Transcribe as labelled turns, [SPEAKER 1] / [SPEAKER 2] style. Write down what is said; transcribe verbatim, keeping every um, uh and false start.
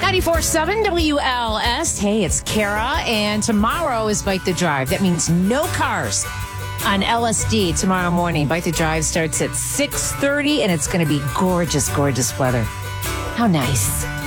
[SPEAKER 1] ninety-four point seven W L S. Hey, it's Kara, and tomorrow is Bike the Drive. That means no cars on L S D tomorrow morning. Bike the Drive starts at six thirty, and it's going to be gorgeous, gorgeous weather. How nice.